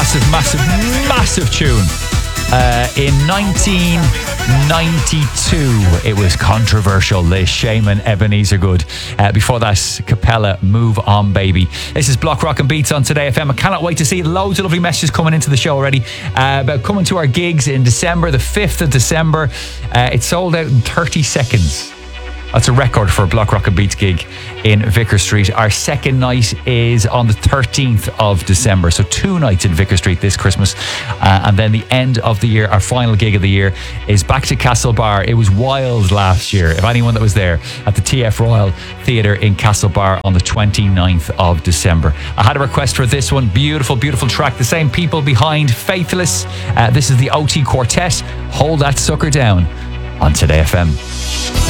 massive tune. In 1992, it was controversial. The Shaman Ebenezer Good. Before that, Capella, Move On Baby. This is Block Rock and Beats on Today FM. I cannot wait to see loads of lovely messages coming into the show already about coming to our gigs in December, the 5th of December. It sold out in 30 seconds. That's a record for a Block Rock and Beats gig in Vicar Street. Our second night is on the 13th of December. So 2 nights in Vicar Street this Christmas. And then the end of the year, our final gig of the year, is back to Castlebar. It was wild last year. If anyone that was there at the TF Royal Theatre in Castlebar on the 29th of December. I had a request for this one. Beautiful track. The same people behind Faithless. This is the OT Quartet. Hold That Sucker Down on Today FM.